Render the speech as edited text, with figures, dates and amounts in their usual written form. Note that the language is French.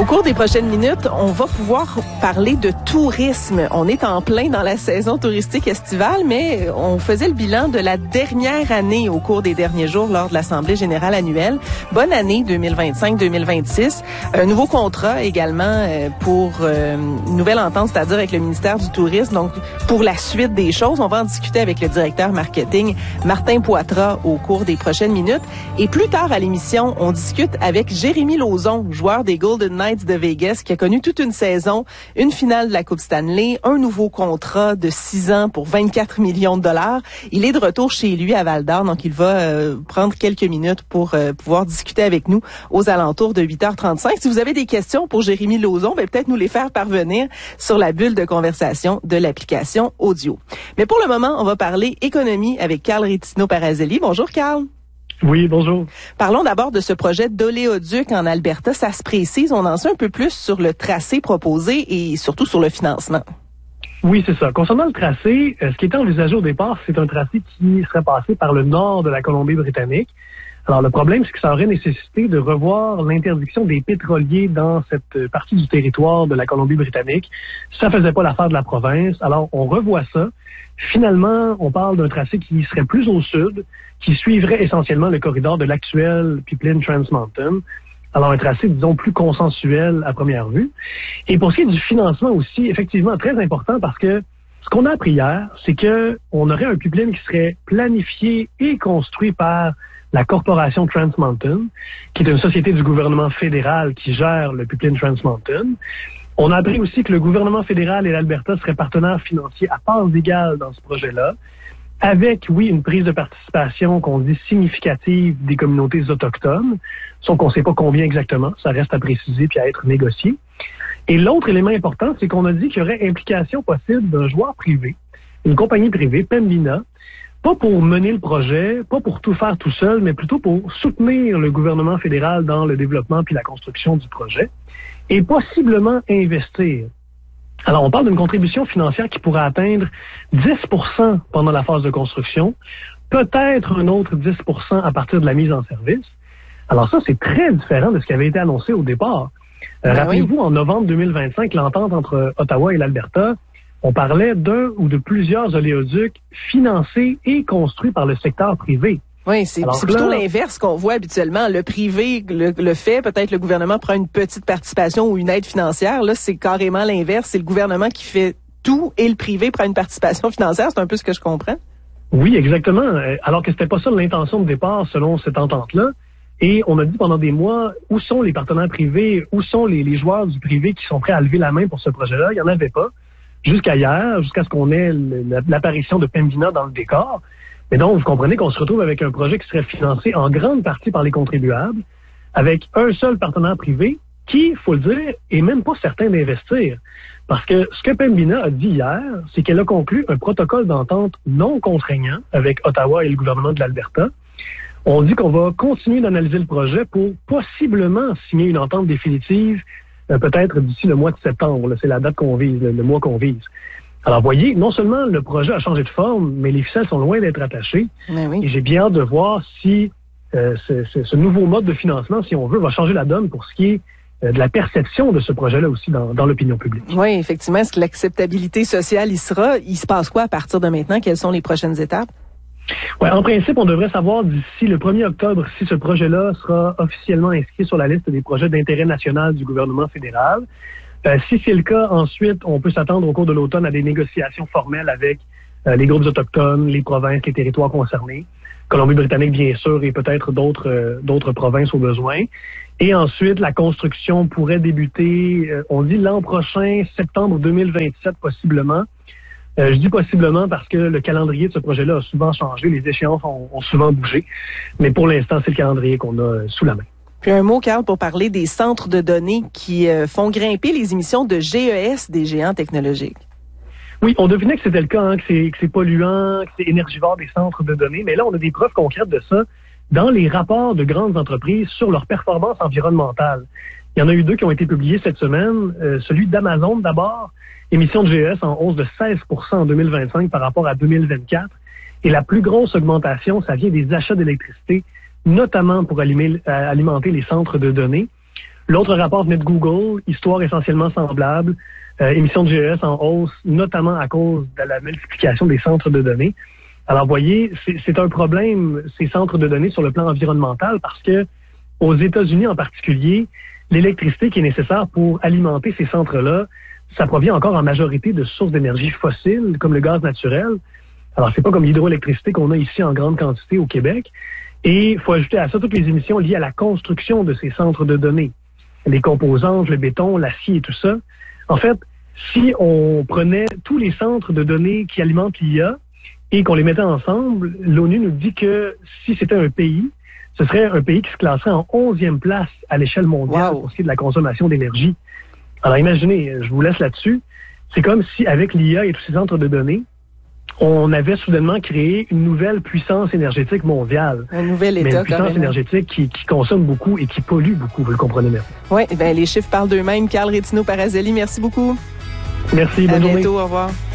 Au cours des prochaines minutes, on va pouvoir parler de tourisme. On est en plein dans la saison touristique estivale, mais on faisait le bilan de la dernière année au cours des derniers jours lors de l'Assemblée générale annuelle. Bonne année 2025-2026. Un nouveau contrat également pour une nouvelle entente, c'est-à-dire avec le ministère du Tourisme. Donc, pour la suite des choses, on va en discuter avec le directeur marketing Martin Poitras au cours des prochaines minutes. Et plus tard à l'émission, on discute avec Jérémy Lauzon, joueur des Golden Knights de Vegas, qui a connu toute une saison, une finale de la Coupe Stanley, un nouveau contrat de 6 ans pour 24 millions de dollars. Il est de retour chez lui à Val-d'Or, donc il va prendre quelques minutes pour pouvoir discuter avec nous aux alentours de 8h35. Si vous avez des questions pour Jérémy Lauzon, peut-être nous les faire parvenir sur la bulle de conversation de l'application audio. Mais pour le moment, on va parler économie avec Carl Rétino-Parazelli. Bonjour Carl. Oui, bonjour. Parlons d'abord de ce projet d'oléoduc en Alberta. Ça se précise, on en sait un peu plus sur le tracé proposé et surtout sur le financement. Oui, c'est ça. Concernant le tracé, ce qui était envisagé au départ, c'est un tracé qui serait passé par le nord de la Colombie-Britannique. Alors, le problème, c'est que ça aurait nécessité de revoir l'interdiction des pétroliers dans cette partie du territoire de la Colombie-Britannique. Ça faisait pas l'affaire de la province. Alors, on revoit ça. Finalement, on parle d'un tracé qui serait plus au sud, qui suivrait essentiellement le corridor de l'actuel Pipeline Trans Mountain. Alors, un tracé, disons, plus consensuel à première vue. Et pour ce qui est du financement aussi, effectivement, très important parce que ce qu'on a appris hier, c'est que on aurait un pipeline qui serait planifié et construit par la corporation Trans Mountain, qui est une société du gouvernement fédéral qui gère le pipeline Trans Mountain. On a appris aussi que le gouvernement fédéral et l'Alberta seraient partenaires financiers à parts égales dans ce projet-là, avec, oui, une prise de participation qu'on dit significative des communautés autochtones, sauf qu'on ne sait pas combien exactement, ça reste à préciser puis à être négocié. Et l'autre élément important, c'est qu'on a dit qu'il y aurait implication possible d'un joueur privé, une compagnie privée, Pembina, pas pour mener le projet, pas pour tout faire tout seul, mais plutôt pour soutenir le gouvernement fédéral dans le développement puis la construction du projet, et possiblement investir. Alors, on parle d'une contribution financière qui pourrait atteindre 10% pendant la phase de construction, peut-être un autre 10% à partir de la mise en service. Alors ça, c'est très différent de ce qui avait été annoncé au départ. Rappelez-vous, en novembre 2025, l'entente entre Ottawa et l'Alberta, on parlait d'un ou de plusieurs oléoducs financés et construits par le secteur privé. Oui, c'est plutôt l'inverse qu'on voit habituellement. Le privé le fait, peut-être le gouvernement prend une petite participation ou une aide financière. Là, c'est carrément l'inverse. C'est le gouvernement qui fait tout et le privé prend une participation financière. C'est un peu ce que je comprends. Oui, exactement. Alors que c'était pas ça l'intention de départ selon cette entente-là. Et on a dit pendant des mois, où sont les partenaires privés, où sont les joueurs du privé qui sont prêts à lever la main pour ce projet-là? Il n'y en avait pas. Jusqu'à hier, jusqu'à ce qu'on ait l'apparition de Pembina dans le décor. Mais donc, vous comprenez qu'on se retrouve avec un projet qui serait financé en grande partie par les contribuables, avec un seul partenaire privé qui, il faut le dire, est même pas certain d'investir. Parce que ce que Pembina a dit hier, c'est qu'elle a conclu un protocole d'entente non contraignant avec Ottawa et le gouvernement de l'Alberta. On dit qu'on va continuer d'analyser le projet pour possiblement signer une entente définitive, peut-être d'ici le mois de septembre. Là, c'est la date qu'on vise, le mois qu'on vise. Alors, voyez, non seulement le projet a changé de forme, mais les ficelles sont loin d'être attachées. Oui. Et j'ai bien hâte de voir si ce nouveau mode de financement, si on veut, va changer la donne pour ce qui est de la perception de ce projet-là aussi dans l'opinion publique. Oui, effectivement. Est-ce que l'acceptabilité sociale y sera? Il se passe quoi à partir de maintenant? Quelles sont les prochaines étapes? Ouais, en principe, on devrait savoir d'ici le 1er octobre si ce projet-là sera officiellement inscrit sur la liste des projets d'intérêt national du gouvernement fédéral. Si c'est le cas, ensuite, on peut s'attendre au cours de l'automne à des négociations formelles avec les groupes autochtones, les provinces, les territoires concernés, Colombie-Britannique bien sûr, et peut-être d'autres provinces au besoin. Et ensuite, la construction pourrait débuter, on dit l'an prochain, septembre 2027 possiblement. Je dis possiblement parce que le calendrier de ce projet-là a souvent changé, les échéances ont souvent bougé, mais pour l'instant, c'est le calendrier qu'on a sous la main. Puis un mot, Carl, pour parler des centres de données qui font grimper les émissions de GES des géants technologiques. Oui, on devinait que c'était le cas, hein, que c'est polluant, que c'est énergivore des centres de données, mais là, on a des preuves concrètes de ça dans les rapports de grandes entreprises sur leur performance environnementale. Il y en a eu 2 qui ont été publiés cette semaine. Celui d'Amazon, d'abord, émissions de GES en hausse de 16% en 2025 par rapport à 2024. Et la plus grosse augmentation, ça vient des achats d'électricité, notamment pour alimenter les centres de données. L'autre rapport venait de Google, histoire essentiellement semblable, émissions de GES en hausse, notamment à cause de la multiplication des centres de données. Alors, vous voyez, c'est un problème, ces centres de données sur le plan environnemental, parce que aux États-Unis en particulier, l'électricité qui est nécessaire pour alimenter ces centres-là, ça provient encore en majorité de sources d'énergie fossiles, comme le gaz naturel. Alors, c'est pas comme l'hydroélectricité qu'on a ici en grande quantité au Québec. Et il faut ajouter à ça toutes les émissions liées à la construction de ces centres de données. Les composantes, le béton, l'acier et tout ça. En fait, si on prenait tous les centres de données qui alimentent l'IA et qu'on les mettait ensemble, l'ONU nous dit que si c'était un pays, ce serait un pays qui se classerait en 11e place à l'échelle mondiale pour ce qui est de la consommation d'énergie. Alors imaginez, je vous laisse là-dessus, c'est comme si avec l'IA et tous ces centres de données, on avait soudainement créé une nouvelle puissance énergétique mondiale. Un nouvel État, mais une puissance énergétique qui consomme beaucoup et qui pollue beaucoup, vous le comprenez bien. Oui, les chiffres parlent d'eux-mêmes. Carl Rétino-Parazelli, merci beaucoup. Merci, bonne journée. À bientôt, au revoir.